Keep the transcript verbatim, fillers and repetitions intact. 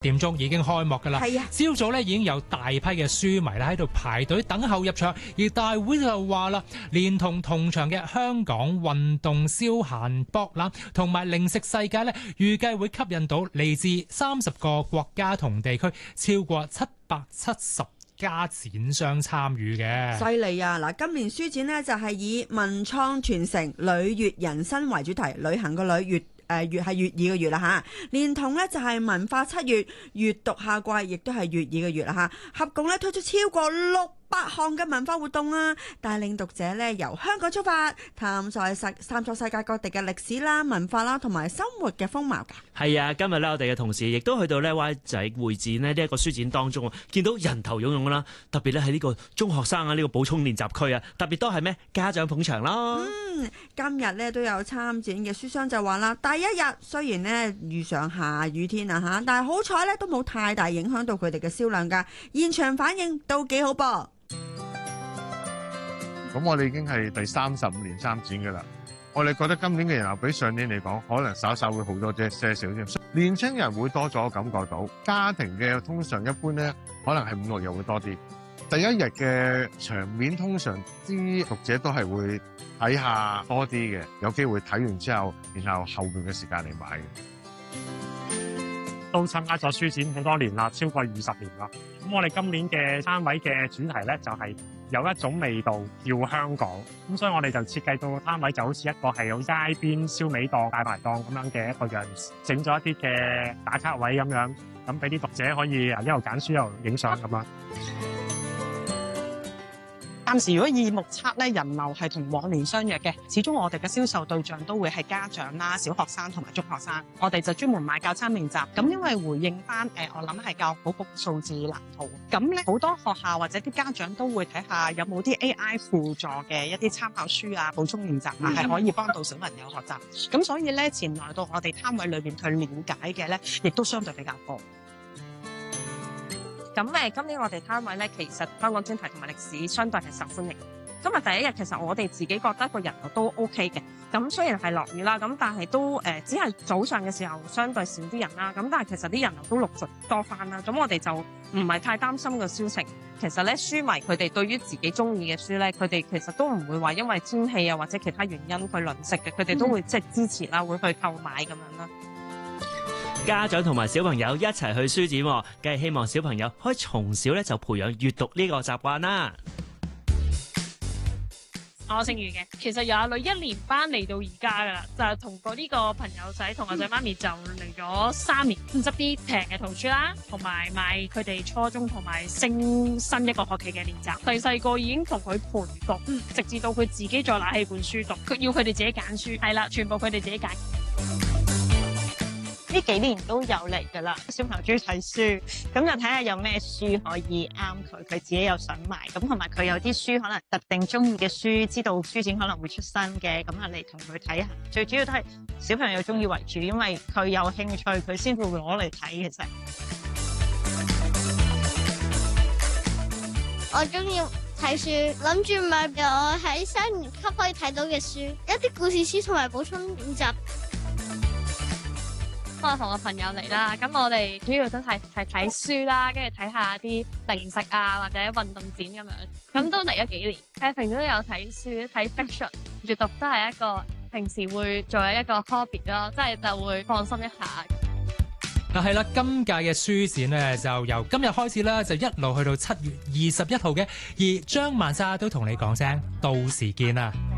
點鐘已經開幕㗎啦。 係啊， 朝早咧已經有大批嘅書迷咧喺度排隊等候入場，而大會就話啦，連同同場嘅香港運動消閒博覽同埋零食世界咧，預計會吸引到嚟自三十個國家同地區超過七百七十家展商參與嘅。 犀利啊！嗱，今年書展呢，就係以文創傳承、旅悅人生為主題，旅行個旅悅。誒月係粵語嘅月啦嚇，連同呢就係文化七月、閱讀夏季，亦都係粵語嘅月啦嚇，合共咧推出超過六百項嘅文化活動啊，帶領讀者呢由香港出發，探索世探索世界各地嘅歷史啦、文化啦同埋生活嘅風貌㗎。 係啊，今日咧我哋嘅同事亦都去到咧灣仔會展呢呢一個書展當中啊，見到人頭湧湧啦，特別咧喺呢個中學生啊呢個補充練習區啊，特別多係咩家長捧場啦。 嗯，今日呢都有參展嘅書商就話啦，第一日雖然呢遇上下雨天啊嚇，但係好彩呢都冇太大影響到佢哋嘅銷量㗎，現場反應都幾好噃。 咁我哋已經係第三十五年參展㗎啦，我哋覺得今年嘅人流比上年嚟講，可能稍稍會好多啫，些少添。年青人會多咗，感覺到家庭嘅通常一般咧，可能係五六日會多啲。第一日嘅場面通常啲讀者都係會睇下多啲嘅，有機會睇完之後，然後後邊嘅時間嚟買嘅。 都參加咗書展好多年啦，超過二十年啦。咁我哋今年嘅攤位嘅主題咧，就係有一種味道叫香港。咁所以我哋就設計到攤位就好似一個係好街邊燒味檔、大排檔咁樣嘅一個樣子，整咗一啲嘅打卡位咁樣，咁俾啲讀者可以啊一路揀書一路影相咁樣。 暫時如果以目測咧，人流係同往年相若嘅。始終我哋嘅銷售對象都會係家長啦、小學生同埋中學生。我哋就專門買教餐練習。咁因為回應翻誒，我諗係教育局數字藍圖。咁咧好多學校或者啲家長都會睇下有冇啲 A I 輔助嘅一啲參考書啊、補充練習啊，係可以幫到小朋友學習。咁所以咧，前來到我哋攤位裏邊去了解嘅咧，亦都相對比較多。 咁誒，今年我哋攤位咧，其實香港專題同埋歷史相對係受歡迎。今日第一日，其實我哋自己覺得個人流都 OK 嘅。咁雖然係落雨啦，咁但係都誒、呃，只係早上嘅時候相對少啲人啦。咁但係其實啲人流都陸續多翻啦。咁我哋就唔係太擔心個銷情。其實咧，書迷佢哋對於自己中意嘅書咧，佢哋其實都唔會話因為天氣啊或者其他原因去吝嗇嘅。佢哋都會即係支持啦，會去購買咁樣啦。 家長同埋小朋友一齊去書展，梗係希望小朋友可以從小咧就培養閱讀呢個習慣啦。 我姓余嘅，其實由阿女一年班嚟到而家噶啦，就係同過呢個朋友仔同阿仔媽咪就嚟咗三年，執啲平嘅圖書啦，同埋買佢哋初中同埋升新一個學期嘅練習。細細個已經同佢陪讀，直至到佢自己再拿起本書讀，佢要佢哋自己揀書，係啦，全部佢哋自己揀。 呢幾年都有嚟㗎啦，小朋友中意睇書，咁就睇下有咩書可以啱佢，佢自己又想買，咁同埋佢有啲書可能特定中意嘅書，知道書展可能會出新嘅，咁啊嚟同佢睇下。最主要都係小朋友中意為主，因為佢有興趣，佢先會攞嚟睇。其實我中意睇書，諗住買我喺三年級可以睇到嘅書，一啲故事書同埋補充練習。 我同我朋友嚟啦，咁我哋主要都係係睇書啦，跟住睇下啲零食啊或者運動展咁樣，咁都嚟咗幾年。誒，平時都有睇書，睇 fiction， 閱讀都係一個平時會做一個 hobby 咯，即係就會放鬆一下。 嗱係啦，今屆嘅書展呢，就由今日開始啦，就一路去到七月二十一號嘅，而張曼莎都同你講聲到時見啦。